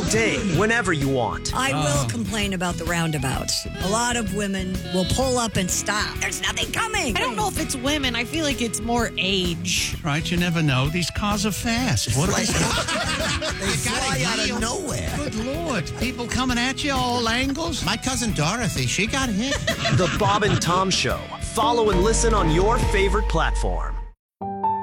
day, whenever you want. I will complain about the roundabouts. A lot of women will pull up and stop. There's nothing coming. I don't know if it's women. I feel like it's more age. Right, you never know. These cars are fast. What They fly out of nowhere. Good Lord. People coming at you all angles. My cousin Dorothy, she got hit. The Bob and Tom Show. Follow and listen on your favorite platform.